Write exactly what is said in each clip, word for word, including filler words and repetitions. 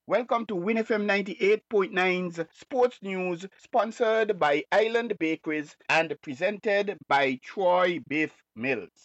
Welcome to Win F M ninety-eight point nine's Sports News, sponsored by Island Bakeries and presented by Troy Beef Mills.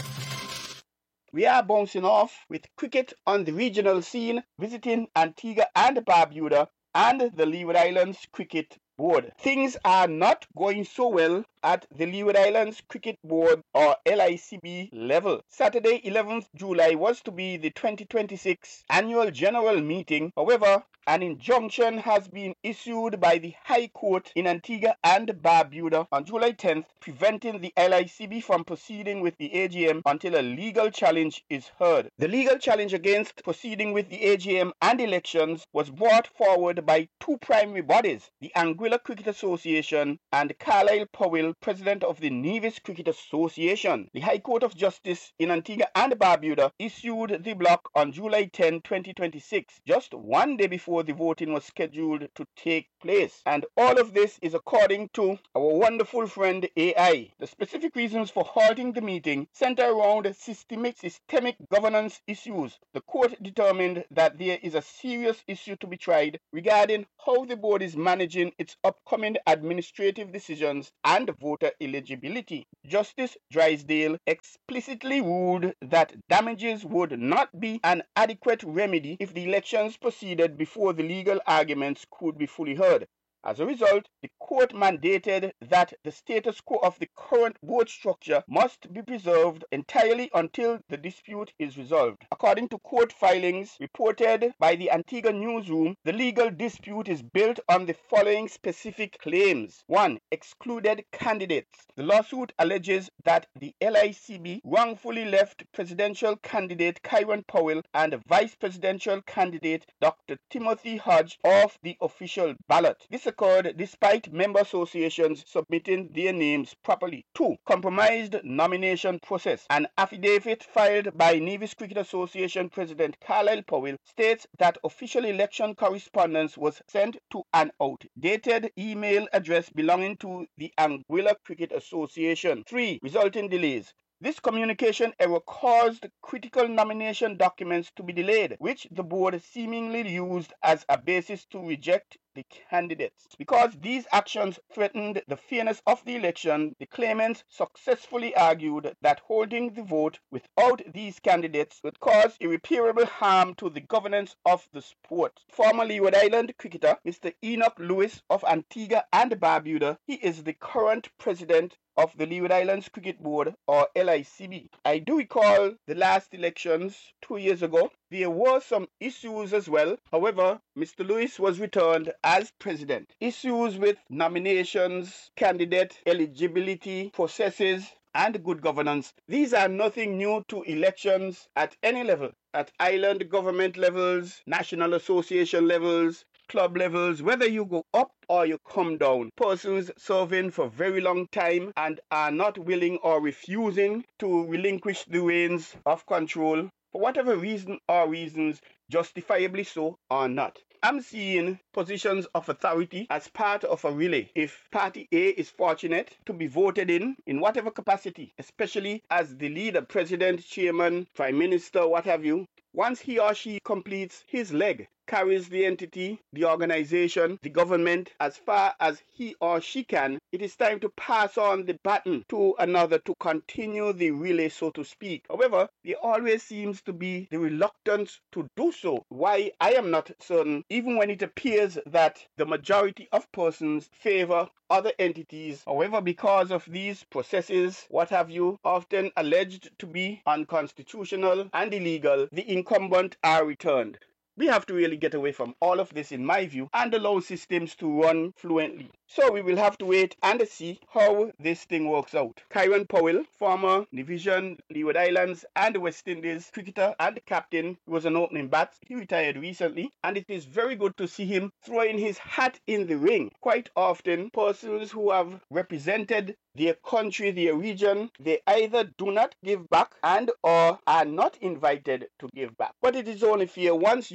We are bouncing off with cricket on the regional scene, visiting Antigua and Barbuda and the Leeward Islands Cricket Board. Things are not going so well at the Leeward Islands Cricket Board or L I C B level. Saturday, eleventh of July was to be the twenty twenty-six annual general meeting. However, an injunction has been issued by the High Court in Antigua and Barbuda on July tenth, preventing the L I C B from proceeding with the A G M until a legal challenge is heard. The legal challenge against proceeding with the A G M and elections was brought forward by two primary bodies, the Anguilla Cricket Association and Carlisle Powell, president of the Nevis Cricket Association. The High Court of Justice in Antigua and Barbuda issued the block on July tenth, twenty twenty-six, just one day before the voting was scheduled to take place. And all of this is according to our wonderful friend A I. The specific reasons for halting the meeting center around systemic, systemic governance issues. The court determined that there is a serious issue to be tried regarding how the board is managing its upcoming administrative decisions and voter eligibility. Justice Drysdale explicitly ruled that damages would not be an adequate remedy if the elections proceeded before the legal arguments could be fully heard. As a result, the court mandated that the status quo of the current board structure must be preserved entirely until the dispute is resolved. According to court filings reported by the Antigua Newsroom, the legal dispute is built on the following specific claims. one. Excluded candidates. The lawsuit alleges that the L I C B wrongfully left presidential candidate Kyron Powell and vice presidential candidate Doctor Timothy Hodge off the official ballot. This occurred despite member associations submitting their names properly. two. Compromised nomination process. An affidavit filed by Nevis Cricket Association President Carlisle Powell states that official election correspondence was sent to an outdated email address belonging to the Anguilla Cricket Association. three. Resulting delays. This communication error caused critical nomination documents to be delayed, which the board seemingly used as a basis to reject the candidates. Because these actions threatened the fairness of the election, the claimants successfully argued that holding the vote without these candidates would cause irreparable harm to the governance of the sport. Former Leeward Island cricketer Mister Enoch Lewis of Antigua and Barbuda, he is the current president of the Leeward Islands Cricket Board or L I C B. I do recall the last elections two years ago. There were some issues as well. However, Mister Lewis was returned as president. Issues with nominations, candidate eligibility processes, and good governance. These are nothing new to elections at any level, at island government levels, national association levels, club levels, whether you go up or you come down. Persons serving for very long time and are not willing or refusing to relinquish the reins of control for whatever reason or reasons, justifiably so or not. I'm seeing positions of authority as part of a relay. If Party A is fortunate to be voted in, in whatever capacity, especially as the leader, president, chairman, prime minister, what have you, once he or she completes his leg, carries the entity, the organization, the government as far as he or she can, it is time to pass on the baton to another to continue the relay, so to speak. However, there always seems to be the reluctance to do so. Why, I am not certain, even when it appears that the majority of persons favor other entities. However, because of these processes, what have you, often alleged to be unconstitutional and illegal, the incumbent are returned. We have to really get away from all of this, in my view, and allow systems to run fluently. So we will have to wait and see how this thing works out. Kyron Powell, former Division, Leeward Islands and West Indies cricketer and captain, was an opening bat. He retired recently, and it is very good to see him throwing his hat in the ring. Quite often, persons who have represented their country, their region, they either do not give back and or are not invited to give back. But it is only fair, once you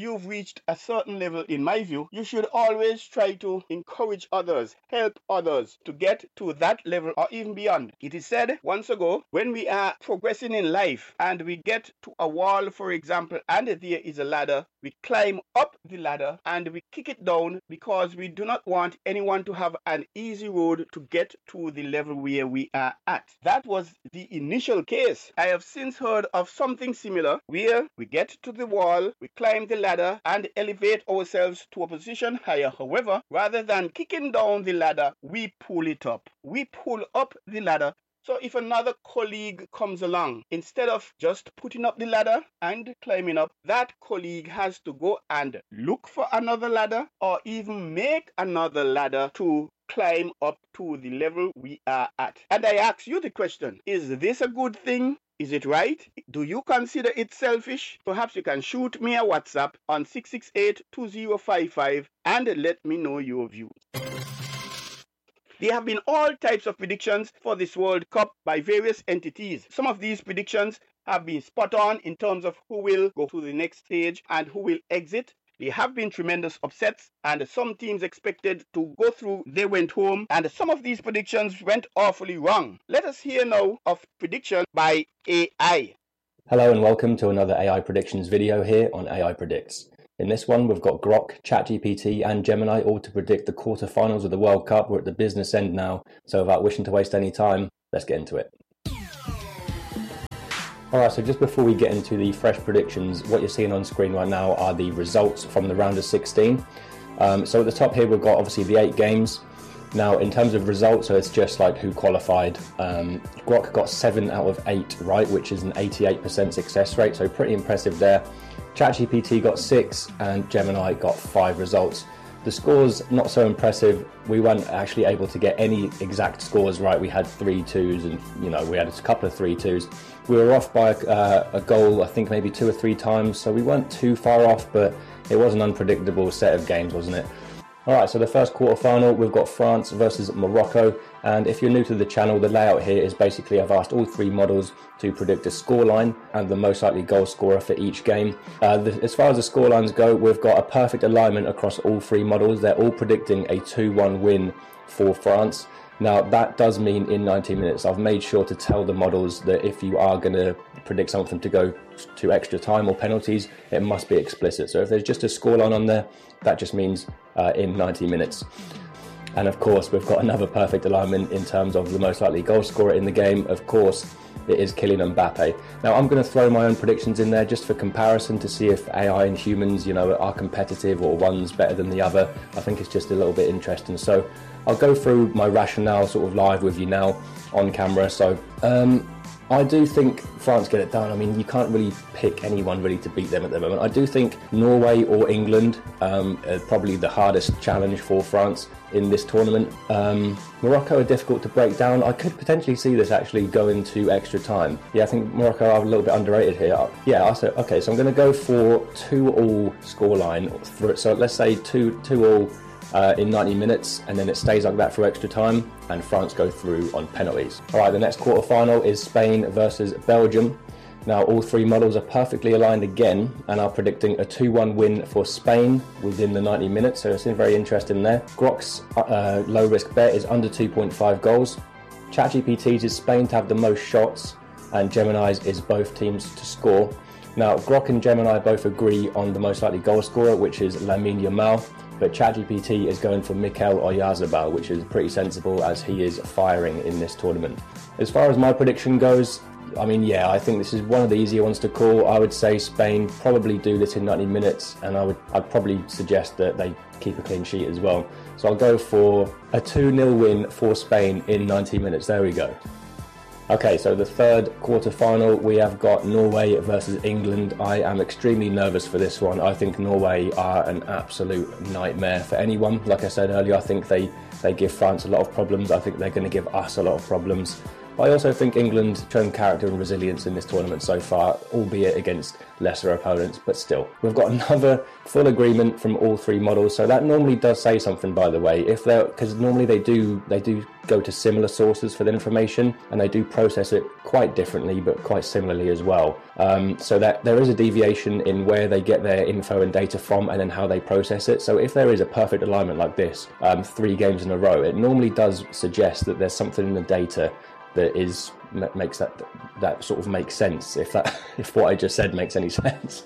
you've reached a certain level, in my view, you should always try to encourage others, help others to get to that level or even beyond. It is said once ago, when we are progressing in life and we get to a wall, for example, and there is a ladder, we climb up the ladder and we kick it down because we do not want anyone to have an easy road to get to the level where we are at. That was the initial case. I have since heard of something similar where we get to the wall, we climb the ladder and elevate ourselves to a position higher. However, rather than kicking down the ladder, we pull it up. We pull up the ladder. So if another colleague comes along, instead of just putting up the ladder and climbing up, that colleague has to go and look for another ladder or even make another ladder to climb up to the level we are at. And I ask you the question, is this a good thing? Is it right? Do you consider it selfish? Perhaps you can shoot me a WhatsApp on six six eight, two zero five five and let me know your views. There have been all types of predictions for this World Cup by various entities. Some of these predictions have been spot on in terms of who will go to the next stage and who will exit. There have been tremendous upsets, and some teams expected to go through, they went home, and some of these predictions went awfully wrong. Let us hear now of prediction by A I. Hello and welcome to another A I predictions video here on A I Predicts. In this one, we've got Grok, ChatGPT and Gemini all to predict the quarterfinals of the World Cup. We're at the business end now, so without wishing to waste any time, let's get into it. Alright, so just before we get into the fresh predictions, what you're seeing on screen right now are the results from the round of sixteen. Um, so at the top here, we've got obviously the eight games. Now, in terms of results, so it's just like who qualified. Um, Grok got seven out of eight right, which is an eighty-eight percent success rate, so pretty impressive there. ChatGPT got six and Gemini got five results. The scores, not so impressive. We weren't actually able to get any exact scores right. We had three twos and, you know, we had a couple of three twos. We were off by a, uh, a goal, I think maybe two or three times, so we weren't too far off, but it was an unpredictable set of games, wasn't it? Alright, so the first quarterfinal, we've got France versus Morocco, and if you're new to the channel, the layout here is basically I've asked all three models to predict a scoreline and the most likely goal scorer for each game. Uh, the, as far as the scorelines go, we've got a perfect alignment across all three models. They're all predicting a two one win for France. Now, that does mean in ninety minutes. I've made sure to tell the models that if you are going to predict something to go to extra time or penalties, it must be explicit. So if there's just a scoreline on there, that just means uh, in ninety minutes. And of course, we've got another perfect alignment in terms of the most likely goal scorer in the game. Of course, it is Kylian Mbappe. Now, I'm going to throw my own predictions in there just for comparison to see if A I and humans, you know, are competitive or one's better than the other. I think it's just a little bit interesting. So I'll go through my rationale sort of live with you now on camera. So um, I do think France get it done. I mean, you can't really pick anyone really to beat them at the moment. I do think Norway or England um, are probably the hardest challenge for France in this tournament. Um, Morocco are difficult to break down. I could potentially see this actually going to extra time. Yeah, I think Morocco are a little bit underrated here. Yeah, I said, okay, so I'm going to go for two all scoreline. So let's say two two all. Uh, in ninety minutes, and then it stays like that for extra time, and France go through on penalties. Alright, the next quarterfinal is Spain versus Belgium. Now, all three models are perfectly aligned again and are predicting a two one win for Spain within the ninety minutes, so it's very interesting there. Grok's uh, low risk bet is under two point five goals. ChatGPT's is Spain to have the most shots, and Gemini's is both teams to score. Now, Grok and Gemini both agree on the most likely goal scorer, which is Lamine Yamal. But ChatGPT is going for Mikel Oyarzabal, which is pretty sensible as he is firing in this tournament. As far as my prediction goes, I mean, yeah, I think this is one of the easier ones to call. I would say Spain probably do this in ninety minutes, and I would I'd probably suggest that they keep a clean sheet as well. So I'll go for a two nil win for Spain in ninety minutes. There we go. Okay, so the third quarter-final, we have got Norway versus England. I am extremely nervous for this one. I think Norway are an absolute nightmare for anyone. Like I said earlier, I think they, they give France a lot of problems. I think they're going to give us a lot of problems. I also think England shown character and resilience in this tournament so far, albeit against lesser opponents, but still. We've got another full agreement from all three models, so that normally does say something, by the way, if they're because normally they do they do go to similar sources for the information, and they do process it quite differently, but quite similarly as well. Um, so that there is a deviation in where they get their info and data from, and then how they process it. So if there is a perfect alignment like this, um, three games in a row, it normally does suggest that there's something in the data that is makes that that sort of makes sense, if that if what I just said makes any sense.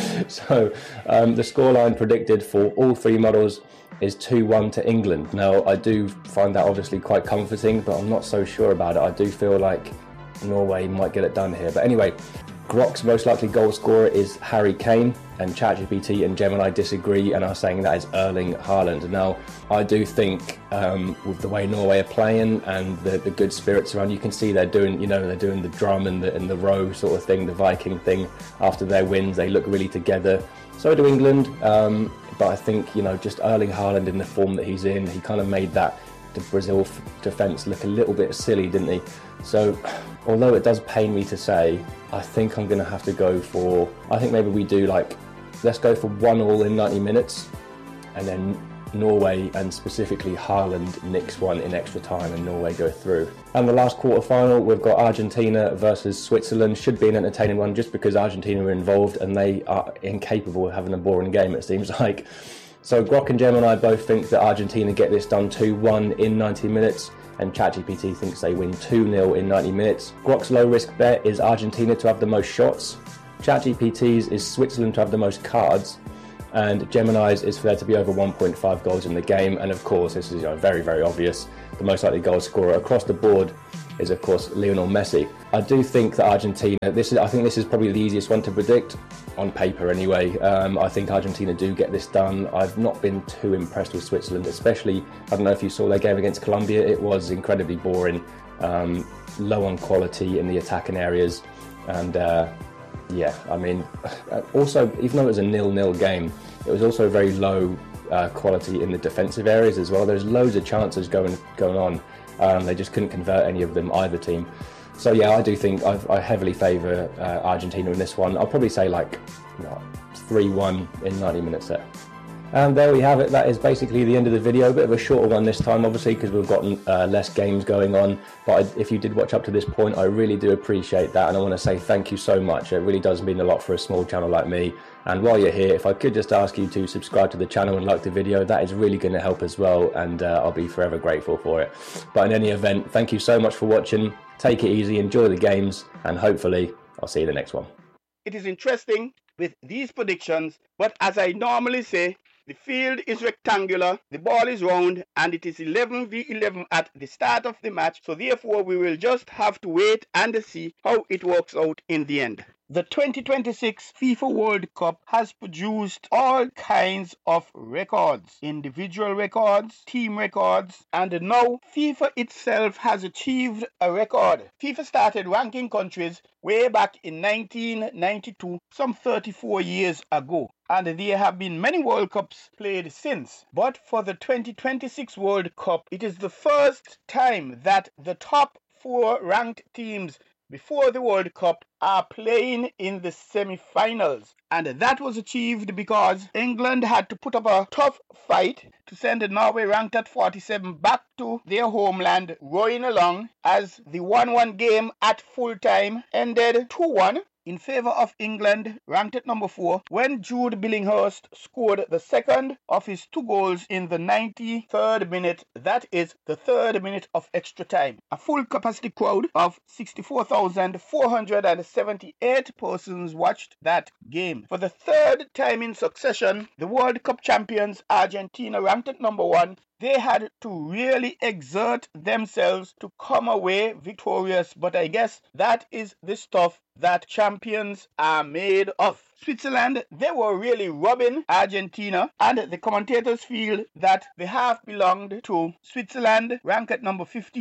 So um, the scoreline predicted for all three models is two one to England. Now I do find that obviously quite comforting, but I'm not so sure about it. I do feel like Norway might get it done here. But anyway, Grok's most likely goal scorer is Harry Kane, and ChatGPT and Gemini disagree and are saying that is Erling Haaland. Now, I do think um, with the way Norway are playing and the, the good spirits around, you can see they're doing, you know, they're doing the drum and the, and the row sort of thing, the Viking thing after their wins. They look really together. So do England, um, but I think, you know, just Erling Haaland in the form that he's in, he kind of made that the Brazil f- defence look a little bit silly, didn't he? So, although it does pain me to say, I think I'm going to have to go for, I think maybe we do like, let's go for one all in ninety minutes, and then Norway and specifically Haaland nicks one in extra time and Norway go through. And the last quarter final, we've got Argentina versus Switzerland. Should be an entertaining one just because Argentina are involved and they are incapable of having a boring game, it seems like. So Grok and Gemini both think that Argentina get this done two one in ninety minutes, and ChatGPT thinks they win two nil in ninety minutes. Grok's low risk bet is Argentina to have the most shots. ChatGPT's is Switzerland to have the most cards, and Gemini's is for there to be over one point five goals in the game. And of course, this is, you know, very, very obvious. The most likely goal scorer across the board is, of course, Lionel Messi. I do think that Argentina, this is, I think this is probably the easiest one to predict, on paper anyway. Um, I think Argentina do get this done. I've not been too impressed with Switzerland, especially, I don't know if you saw their game against Colombia, it was incredibly boring, um, low on quality in the attacking areas, and uh, yeah, I mean, also, even though it was a nil-nil game, it was also very low uh, quality in the defensive areas as well. There's loads of chances going going on. Um, they just couldn't convert any of them, either team. So yeah, I do think I've, I heavily favour uh, Argentina in this one. I'll probably say like what, three one in ninety minutes there. And there we have it. That is basically the end of the video. A bit of a shorter one this time, obviously, because we've got uh, less games going on. But I, if you did watch up to this point, I really do appreciate that. And I want to say thank you so much. It really does mean a lot for a small channel like me. And while you're here, if I could just ask you to subscribe to the channel and like the video, that is really going to help as well. And uh, I'll be forever grateful for it. But in any event, thank you so much for watching. Take it easy, enjoy the games, and hopefully I'll see you in the next one. It is interesting with these predictions, but as I normally say, the field is rectangular, the ball is round, and it is eleven v eleven at the start of the match, so therefore we will just have to wait and see how it works out in the end. The twenty twenty-six FIFA World Cup has produced all kinds of records, individual records, team records, and now FIFA itself has achieved a record. FIFA started ranking countries way back in nineteen ninety-two, some thirty-four years ago. And there have been many World Cups played since. But for the twenty twenty-six World Cup, it is the first time that the top four ranked teams before the World Cup are playing in the semi-finals. And that was achieved because England had to put up a tough fight to send Norway, ranked at forty-seven, back to their homeland, rowing along, as the one one game at full time ended two one in favor of England, ranked at number four, when Jude Billinghurst scored the second of his two goals in the ninety-third minute. That is the third minute of extra time. A full capacity crowd of sixty-four thousand four hundred seventy-eight persons watched that game. For the third time in succession, the World Cup champions Argentina, ranked at number one, they had to really exert themselves to come away victorious, but I guess that is the stuff that champions are made of. Switzerland, they were really robbing Argentina, and the commentators feel that the half belonged to Switzerland, ranked at number fifteen.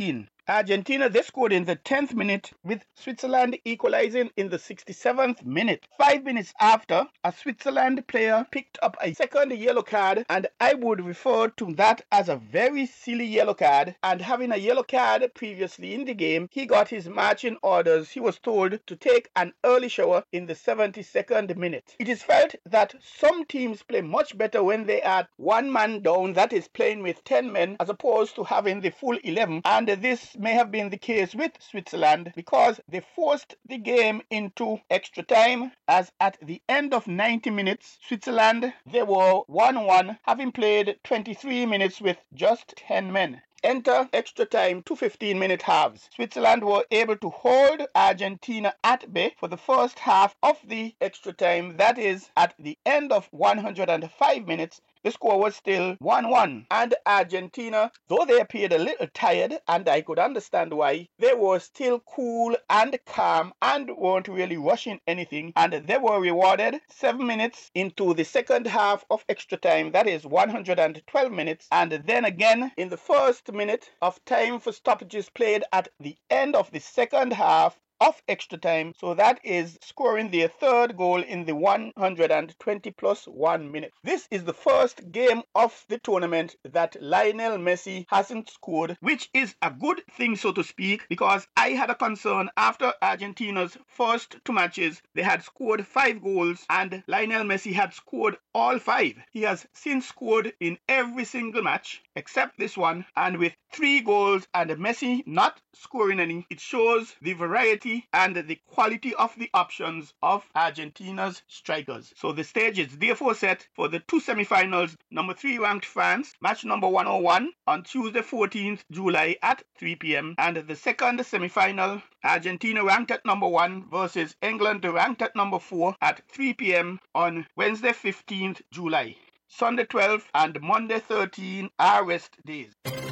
Argentina, they scored in the tenth minute, with Switzerland equalizing in the sixty-seventh minute. Five minutes after, a Switzerland player picked up a second yellow card, and I would refer to that as a very silly yellow card. And having a yellow card previously in the game, he got his marching orders. He was told to take an early shower in the seventy-second minute. It is felt that some teams play much better when they are one man down, that is playing with ten men, as opposed to having the full eleven, and this may have been the case with Switzerland because they forced the game into extra time, as at the end of ninety minutes, Switzerland, they were one one, having played twenty-three minutes with just ten men. Enter extra time, two fifteen-minute halves. Switzerland were able to hold Argentina at bay for the first half of the extra time. That is, at the end of one hundred five minutes, the score was still one one. And Argentina, though they appeared a little tired, and I could understand why, they were still cool and calm and weren't really rushing anything. And they were rewarded seven minutes into the second half of extra time. That is one hundred twelve minutes. And then again, in the first minute of time for stoppages played at the end of the second half of extra time, so that is scoring their third goal in the one hundred twenty plus one minute. This is the first game of the tournament that Lionel Messi hasn't scored, which is a good thing, so to speak, because I had a concern after Argentina's first two matches. They had scored five goals and Lionel Messi had scored all five. He has since scored in every single match except this one, and with three goals and Messi not scoring any, it shows the variety and the quality of the options of Argentina's strikers. So the stage is therefore set for the two semifinals. Number three ranked France, match number one oh one on Tuesday fourteenth July at three p m And the second semifinal, Argentina ranked at number one versus England ranked at number four at three p m on Wednesday fifteenth July. Sunday twelfth and Monday thirteenth are rest days.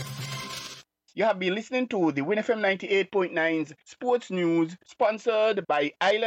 You have been listening to the Win F M ninety-eight point nine's Sports News, sponsored by Island